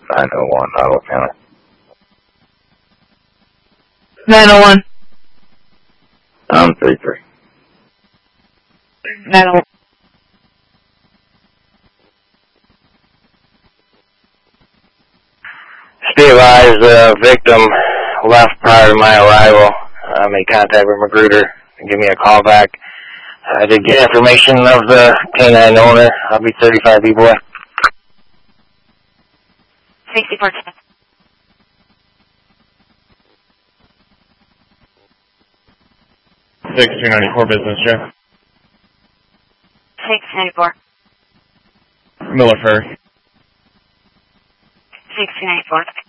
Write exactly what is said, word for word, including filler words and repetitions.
nine oh one, Ottawa County. nine oh one. Um, three three. nine oh one. Stay advised, the victim left prior to my arrival. I made contact with Magruder and give me a call back. I did get information of the canine owner. I'll be thirty-five B boy. sixty-four. six two ninety-four business, Jeff. six ninety-four. Miller Ferry. six ninety-four.